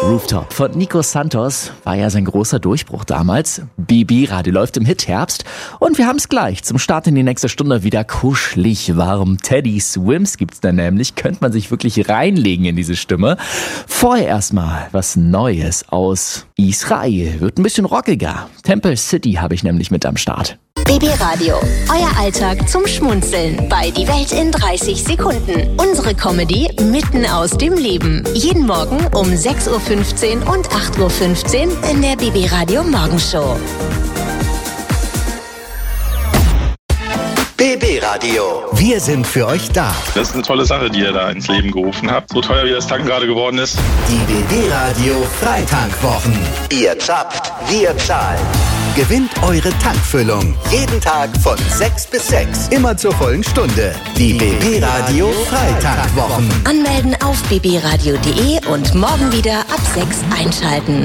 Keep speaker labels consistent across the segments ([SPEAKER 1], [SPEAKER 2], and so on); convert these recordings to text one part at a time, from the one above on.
[SPEAKER 1] Rooftop von Nico Santos war ja sein großer Durchbruch damals. BB Radio läuft im Hit-Herbst und wir haben es gleich zum Start in die nächste Stunde wieder kuschelig warm. Teddy Swims gibt's da nämlich, könnte man sich wirklich reinlegen in diese Stimme. Vorher erstmal was Neues aus Israel, wird ein bisschen rockiger. Temple City habe ich nämlich mit am Start.
[SPEAKER 2] BB Radio, euer Alltag zum Schmunzeln bei Die Welt in 30 Sekunden. Unsere Comedy mitten aus dem Leben. Jeden Morgen um 6.15 Uhr und 8.15 Uhr in der BB Radio Morgenshow.
[SPEAKER 3] BB Radio. Wir sind für euch da.
[SPEAKER 4] Das ist eine tolle Sache, die ihr da ins Leben gerufen habt. So teuer wie das Tanken gerade geworden ist.
[SPEAKER 3] Die BB Radio Freitankwochen. Ihr zapft, wir zahlen. Gewinnt eure Tankfüllung. Jeden Tag von 6 bis 6. Immer zur vollen Stunde. Die BB Radio Freitankwochen.
[SPEAKER 2] Anmelden auf bbradio.de und morgen wieder ab 6 einschalten.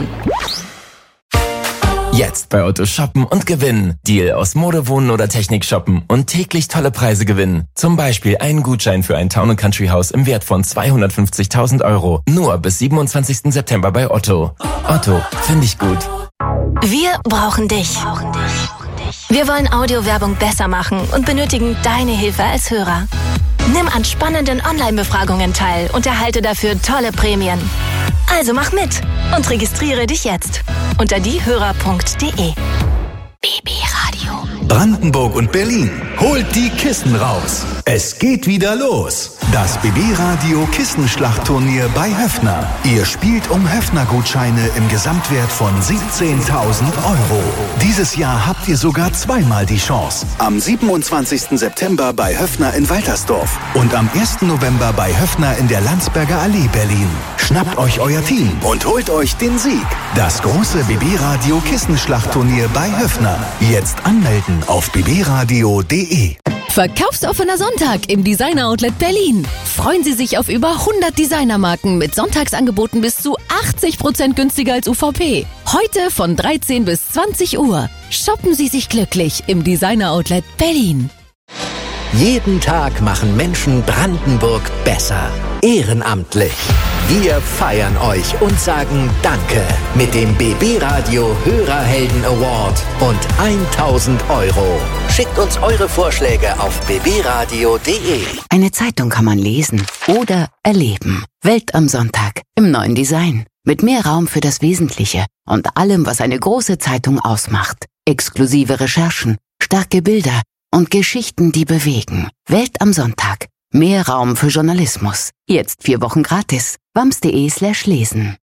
[SPEAKER 5] Jetzt bei Otto shoppen und gewinnen. Deal aus Mode, Wohnen oder Technik shoppen und täglich tolle Preise gewinnen. Zum Beispiel einen Gutschein für ein Town & Country Haus im Wert von 250.000 €. Nur bis 27. September bei Otto. Otto, finde ich gut.
[SPEAKER 6] Wir brauchen dich. Wir wollen Audiowerbung besser machen und benötigen deine Hilfe als Hörer. Nimm an spannenden Online-Befragungen teil und erhalte dafür tolle Prämien. Also mach mit und registriere dich jetzt unter diehörer.de. BB Radio.
[SPEAKER 3] Brandenburg und Berlin, holt die Kissen raus. Es geht wieder los. Das BB Radio Kissenschlachtturnier bei Höffner. Ihr spielt um Höffner-Gutscheine im Gesamtwert von 17.000 €. Dieses Jahr habt ihr sogar zweimal die Chance. Am 27. September bei Höffner in Waltersdorf und am 1. November bei Höffner in der Landsberger Allee Berlin. Schnappt euch euer Team und holt euch den Sieg. Das große BB Radio Kissenschlachtturnier bei Höffner. Jetzt anmelden auf bbradio.de.
[SPEAKER 7] Verkaufsoffener Sonntag im Designer Outlet Berlin. Freuen Sie sich auf über 100 Designermarken mit Sonntagsangeboten bis zu 80% günstiger als UVP. Heute von 13 bis 20 Uhr. Shoppen Sie sich glücklich im Designer Outlet Berlin.
[SPEAKER 3] Jeden Tag machen Menschen Brandenburg besser. Ehrenamtlich. Wir feiern euch und sagen Danke mit dem BB Radio Hörerhelden Award und 1.000 €. Schickt uns eure Vorschläge auf bbradio.de.
[SPEAKER 8] Eine Zeitung kann man lesen oder erleben. Welt am Sonntag im neuen Design. Mit mehr Raum für das Wesentliche und allem, was eine große Zeitung ausmacht. Exklusive Recherchen, starke Bilder und Geschichten, die bewegen. Welt am Sonntag. Mehr Raum für Journalismus. Jetzt 4 Wochen gratis. wams.de/lesen.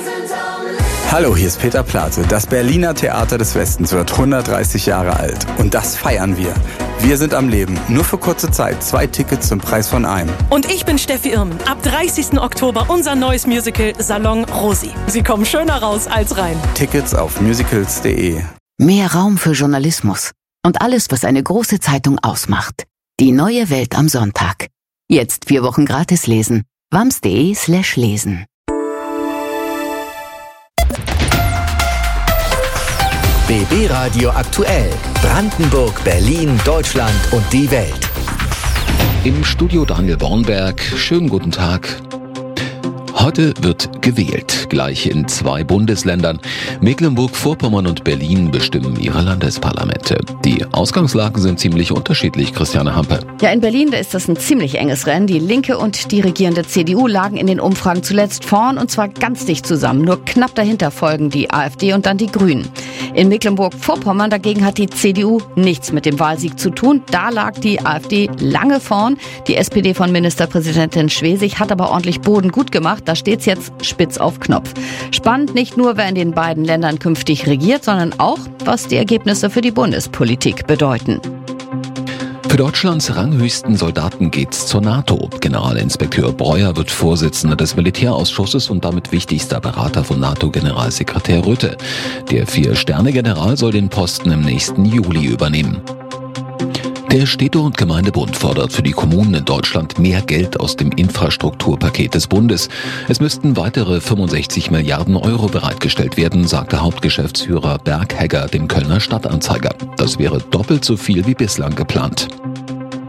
[SPEAKER 9] Hallo, hier ist Peter Plate. Das Berliner Theater des Westens wird 130 Jahre alt. Und das feiern wir. Wir sind am Leben. Nur für kurze Zeit. 2 Tickets zum Preis von einem.
[SPEAKER 10] Und ich bin Steffi Irmen. Ab 30. Oktober unser neues Musical Salon Rosi. Sie kommen schöner raus als rein.
[SPEAKER 9] Tickets auf musicals.de.
[SPEAKER 8] Mehr Raum für Journalismus. Und alles, was eine große Zeitung ausmacht. Die neue Welt am Sonntag. Jetzt 4 Wochen gratis lesen. wams.de/lesen.
[SPEAKER 3] BB Radio aktuell. Brandenburg, Berlin, Deutschland und die Welt.
[SPEAKER 11] Im Studio Daniel Bornberg. Schönen guten Tag. Heute wird gewählt, gleich in 2 Bundesländern. Mecklenburg-Vorpommern und Berlin bestimmen ihre Landesparlamente. Die Ausgangslagen sind ziemlich unterschiedlich, Christiane Hampe.
[SPEAKER 12] Ja, in Berlin, da ist das ein ziemlich enges Rennen. Die Linke und die regierende CDU lagen in den Umfragen zuletzt vorn und zwar ganz dicht zusammen. Nur knapp dahinter folgen die AfD und dann die Grünen. In Mecklenburg-Vorpommern dagegen hat die CDU nichts mit dem Wahlsieg zu tun. Da lag die AfD lange vorn. Die SPD von Ministerpräsidentin Schwesig hat aber ordentlich Boden gut gemacht. Da steht's jetzt spitz auf Knopf. Spannend nicht nur, wer in den beiden Ländern künftig regiert, sondern auch, was die Ergebnisse für die Bundespolitik bedeuten.
[SPEAKER 11] Für Deutschlands ranghöchsten Soldaten geht's zur NATO. Generalinspekteur Breuer wird Vorsitzender des Militärausschusses und damit wichtigster Berater von NATO-Generalsekretär Rutte. Der 4-Sterne-General soll den Posten im nächsten Juli übernehmen. Der Städte- und Gemeindebund fordert für die Kommunen in Deutschland mehr Geld aus dem Infrastrukturpaket des Bundes. Es müssten weitere 65 Milliarden € bereitgestellt werden, sagte Hauptgeschäftsführer Berghegger dem Kölner Stadtanzeiger. Das wäre doppelt so viel wie bislang geplant.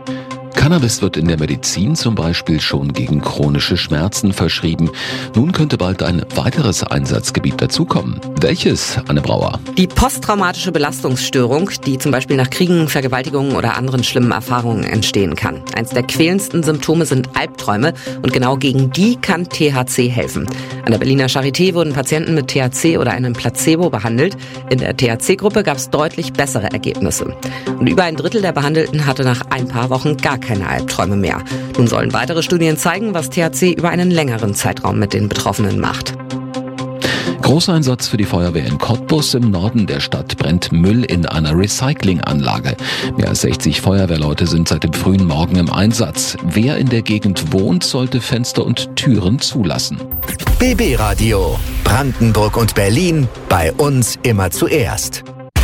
[SPEAKER 11] Cannabis wird in der Medizin zum Beispiel schon gegen chronische Schmerzen verschrieben. Nun könnte bald ein weiteres Einsatzgebiet dazukommen. Welches, Anne Brauer?
[SPEAKER 13] Die posttraumatische Belastungsstörung, die zum Beispiel nach Kriegen, Vergewaltigungen oder anderen schlimmen Erfahrungen entstehen kann. Eins der quälendsten Symptome sind Albträume und genau gegen die kann THC helfen. An der Berliner Charité wurden Patienten mit THC oder einem Placebo behandelt. In der THC-Gruppe gab es deutlich bessere Ergebnisse. Und über ein Drittel der Behandelten hatte nach ein paar Wochen gar keine Albträume mehr. Nun sollen weitere Studien zeigen, was THC über einen längeren Zeitraum mit den Betroffenen macht.
[SPEAKER 11] Großeinsatz für die Feuerwehr in Cottbus. Im Norden der Stadt brennt Müll in einer Recyclinganlage. Mehr als 60 Feuerwehrleute sind seit dem frühen Morgen im Einsatz. Wer in der Gegend wohnt, sollte Fenster und Türen zulassen.
[SPEAKER 3] BB Radio. Brandenburg und Berlin. Bei uns immer zuerst.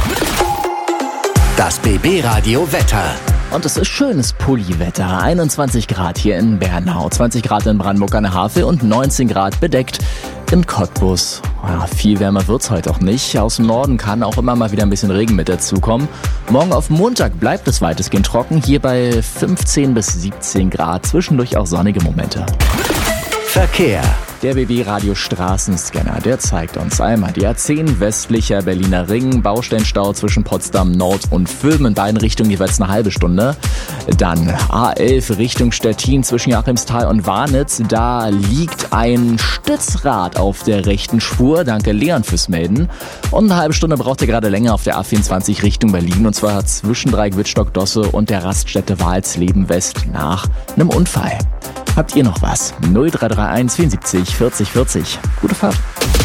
[SPEAKER 3] Das BB Radio Wetter.
[SPEAKER 1] Und es ist schönes Pulliwetter. 21 Grad hier in Bernau, 20 Grad in Brandenburg an der Havel und 19 Grad bedeckt in Cottbus. Ja, viel wärmer wird's heute auch nicht. Aus dem Norden kann auch immer mal wieder ein bisschen Regen mit dazukommen. Morgen auf Montag bleibt es weitestgehend trocken. Hier bei 15 bis 17 Grad. Zwischendurch auch sonnige Momente.
[SPEAKER 3] Verkehr.
[SPEAKER 1] Der BB-Radio Straßenscanner, der zeigt uns einmal die A10 westlicher Berliner Ring, Baustellenstau zwischen Potsdam Nord und Vöben in beiden Richtungen jeweils eine halbe Stunde. Dann A11 Richtung Stettin zwischen Joachimsthal und Warnitz, da liegt ein Stützrad auf der rechten Spur, danke Leon fürs Melden. Und eine halbe Stunde braucht ihr gerade länger auf der A24 Richtung Berlin und zwar zwischen Dreieck-Wittstock-Dosse und der Raststätte Walsleben West nach einem Unfall. Habt ihr noch was? 0331 74 40 40. Gute Fahrt.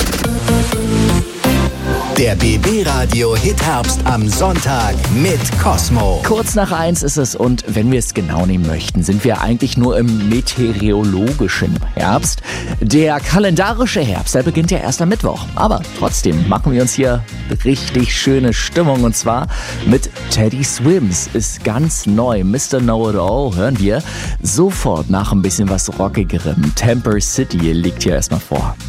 [SPEAKER 3] Der BB Radio Hitherbst am Sonntag mit Cosmo.
[SPEAKER 1] Kurz nach 1 ist es und wenn wir es genau nehmen möchten, sind wir eigentlich nur im meteorologischen Herbst. Der kalendarische Herbst, der beginnt ja erst am Mittwoch. Aber trotzdem machen wir uns hier richtig schöne Stimmung und zwar mit Teddy Swims. Ist ganz neu. Mr. Know-It-All hören wir sofort nach ein bisschen was Rockigerem. Temper City liegt hier erstmal vor.